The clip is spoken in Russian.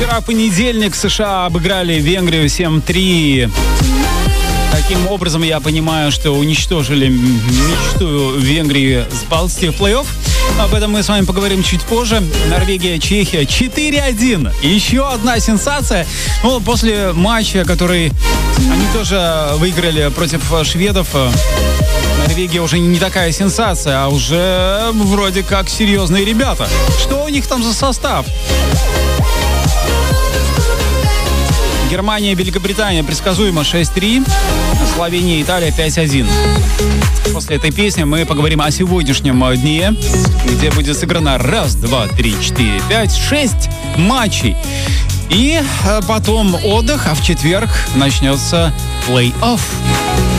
Вчера в понедельник США обыграли Венгрию 7-3. Таким образом, я понимаю, что уничтожили мечту Венгрии попасть в плей-офф. Об этом мы с вами поговорим чуть позже. Норвегия, Чехия 4-1. Еще одна сенсация. Ну, после матча, который они тоже выиграли против шведов, Норвегия уже не такая сенсация, а уже вроде как серьезные ребята. Что у них там за состав? Германия, Великобритания предсказуемо 6-3. Словения, Италия 5-1. После этой песни мы поговорим о сегодняшнем дне, где будет сыграно 1, 2, 3, 4, 5, 6 матчей. И потом отдых, а в четверг начнется плей-офф.